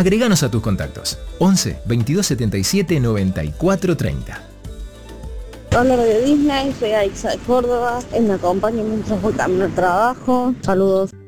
Agreganos a tus contactos. 11 22 77 94 30. Hola Radio Disney, soy Aixa de Córdoba, me acompaño mientras voy camino al trabajo. Saludos.